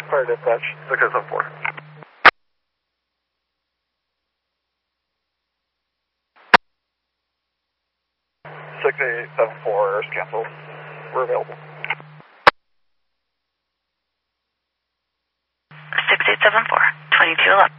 Fire dispatch. 6874. 6874 is canceled. We're available. 6874, 2211.